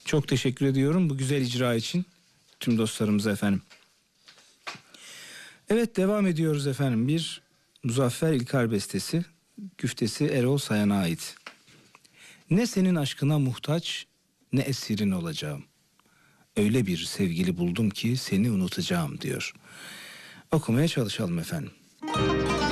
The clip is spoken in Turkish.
Çok teşekkür ediyorum bu güzel icra için tüm dostlarımıza efendim. Evet, devam ediyoruz efendim. Bir Muzaffer İlkar bestesi, güftesi Erol Sayan'a ait. Ne senin aşkına muhtaç, ne esirin olacağım. Öyle bir sevgili buldum ki seni unutacağım diyor. Okumaya çalışalım efendim.